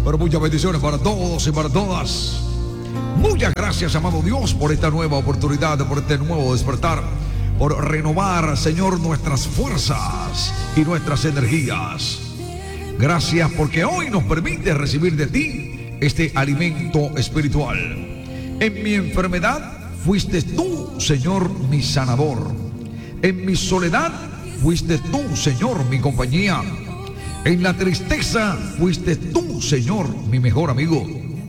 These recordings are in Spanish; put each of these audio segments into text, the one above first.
Pero muchas bendiciones para todos y para todas. Muchas gracias, amado Dios, por esta nueva oportunidad, por este nuevo despertar, por renovar, Señor, nuestras fuerzas y nuestras energías. Gracias porque hoy nos permite recibir de ti este alimento espiritual. En mi enfermedad fuiste tú, Señor, mi sanador. En mi soledad fuiste tú, Señor, mi compañía. En la tristeza fuiste tú, Señor, mi mejor amigo.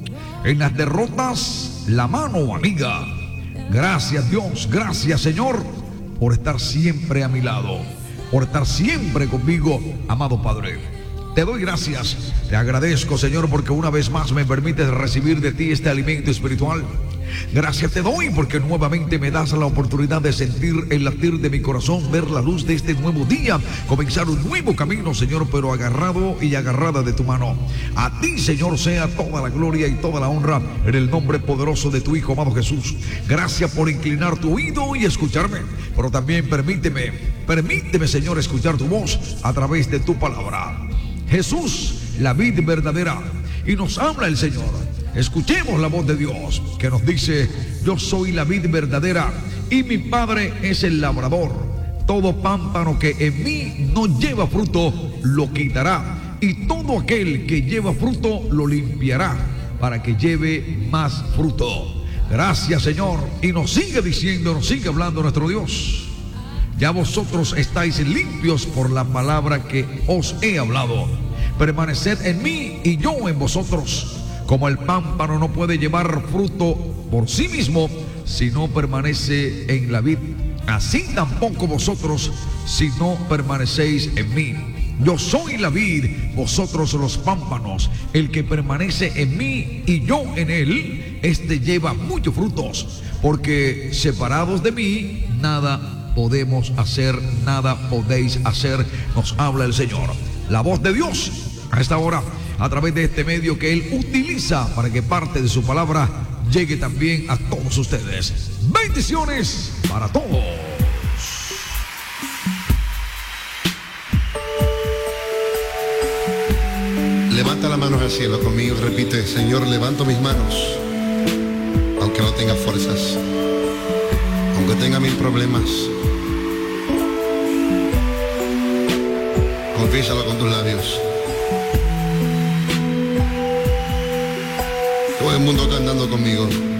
En las derrotas, la mano amiga. Gracias, Dios, gracias, Señor, por estar siempre a mi lado, por estar siempre conmigo, amado Padre. Te doy gracias, te agradezco, Señor, porque una vez más me permites recibir de ti este alimento espiritual. Gracias te doy porque nuevamente me das la oportunidad de sentir el latir de mi corazón, ver la luz de este nuevo día, comenzar un nuevo camino, Señor, pero agarrado y agarrada de tu mano. A ti, Señor, sea toda la gloria y toda la honra en el nombre poderoso de tu Hijo, amado Jesús. Gracias por inclinar tu oído y escucharme, pero también permíteme, Señor, escuchar tu voz a través de tu palabra. Jesús, la vid verdadera, y nos habla el Señor. Escuchemos la voz de Dios que nos dice: yo soy la vid verdadera y mi Padre es el labrador. Todo pámpano que en mí no lleva fruto lo quitará, y todo aquel que lleva fruto lo limpiará para que lleve más fruto. Gracias, Señor. Y nos sigue diciendo, nos sigue hablando nuestro Dios: ya vosotros estáis limpios por la palabra que os he hablado. Permaneced en mí y yo en vosotros. Como el pámpano no puede llevar fruto por sí mismo si no permanece en la vid, así tampoco vosotros si no permanecéis en mí. Yo soy la vid, vosotros los pámpanos. El que permanece en mí y yo en él, este lleva muchos frutos, porque separados de mí nada podemos hacer, nada podéis hacer, nos habla el Señor. La voz de Dios a esta hora, a través de este medio que Él utiliza para que parte de su palabra llegue también a todos ustedes. Bendiciones para todos. Levanta las manos al cielo conmigo, repite: Señor, levanto mis manos, aunque no tenga fuerzas, aunque tenga mil problemas. Confiésalo con tus labios. Todo el mundo cantando conmigo.